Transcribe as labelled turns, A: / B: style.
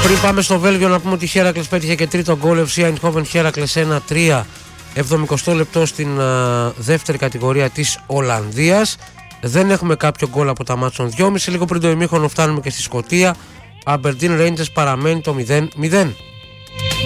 A: Πριν πάμε στο Βέλγιο, να πούμε ότι η Χέρακλες πέτυχε και τρίτο γκολ. FC Eindhoven Χέρακλες 1-3, 70 λεπτό στην δεύτερη κατηγορία της Ολλανδίας. Δεν έχουμε κάποιο γκολ από τα μάτς των 2,5. Λίγο πριν το ημίχρονο φτάνουμε και στη Σκωτία. Aberdeen Rangers παραμένει το 0-0.